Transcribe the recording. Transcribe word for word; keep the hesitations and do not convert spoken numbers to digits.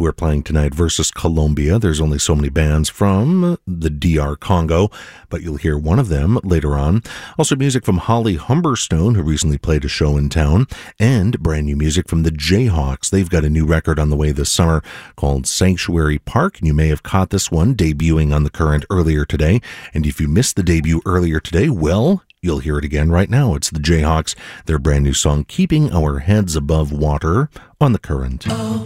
who are playing tonight versus Colombia. There's only so many bands from the D R Congo, but you'll hear one of them later on. Also music from Holly Humberstone, who recently played a show in town, and brand new music from the Jayhawks. They've got a new record on the way this summer called Sanctuary Park, and you may have caught this one debuting on The Current earlier today. And if you missed the debut earlier today, well, you'll hear it again right now. It's the Jayhawks, their brand new song, Keeping Our Heads Above Water, on The Current.